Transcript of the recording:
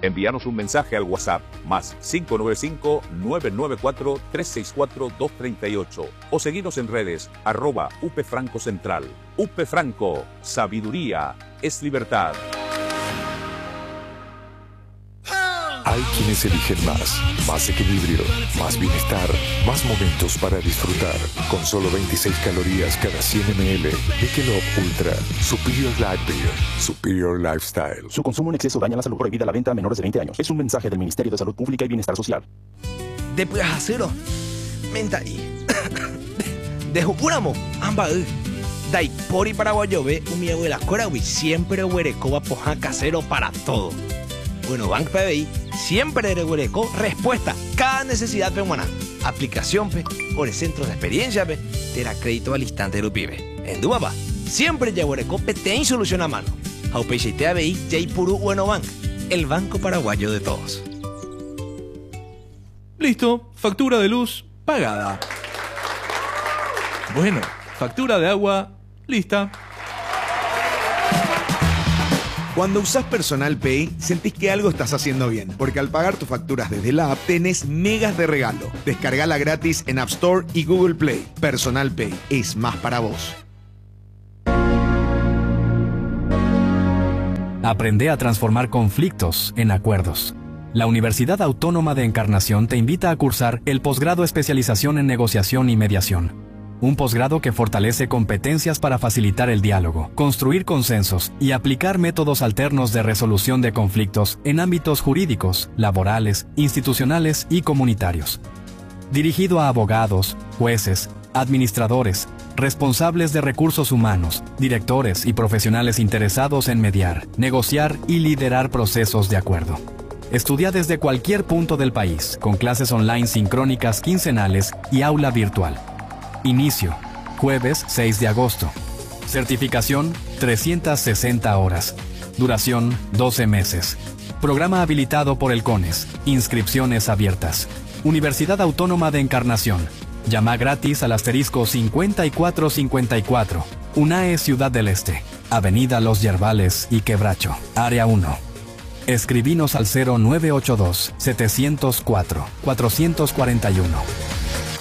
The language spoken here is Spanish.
Envíanos un mensaje al WhatsApp más 595-994-364-238 o seguinos en redes @UPFrancoCentral. UP Franco, sabiduría es libertad. Hay quienes eligen más equilibrio, más bienestar, más momentos para disfrutar. Con solo 26 calorías cada 100 ml, Michelob Ultra, Superior Light Beer, Superior Lifestyle. Su consumo en exceso daña la salud. Prohibida la venta a menores de 20 años. Es un mensaje del Ministerio de Salud Pública y Bienestar Social. Después acero, menta y de Jupuramo, amba Dai pori paraguayo ve un mi abuela Corawi siempre huereco poja casero para todo. Bueno, Bank PBI siempre de huereco respuesta cada necesidad peruana. Aplicación por el centro de experiencia te da crédito al instante de pibe. En Duaba siempre ya huereco te solución a mano. Aupeixe TABI Jaipuru Bueno Bank, el banco paraguayo de todos. Listo, factura de luz pagada. Bueno, factura de agua lista. Cuando usás Personal Pay, sentís que algo estás haciendo bien, porque al pagar tus facturas desde la app, tenés megas de regalo. Descargala gratis en App Store y Google Play. Personal Pay es más para vos. Aprende a transformar conflictos en acuerdos. La Universidad Autónoma de Encarnación te invita a cursar el posgrado Especialización en Negociación y Mediación. Un posgrado que fortalece competencias para facilitar el diálogo, construir consensos y aplicar métodos alternos de resolución de conflictos en ámbitos jurídicos, laborales, institucionales y comunitarios. Dirigido a abogados, jueces, administradores, responsables de recursos humanos, directores y profesionales interesados en mediar, negociar y liderar procesos de acuerdo. Estudia desde cualquier punto del país, con clases online sincrónicas quincenales y aula virtual. Inicio, jueves 6 de agosto. Certificación, 360 horas. Duración, 12 meses. Programa habilitado por el CONES. Inscripciones abiertas. Universidad Autónoma de Encarnación. Llama gratis al asterisco 5454. UNAE Ciudad del Este. Avenida Los Yerbales y Quebracho. Área 1. Escribinos al 0982 704 441.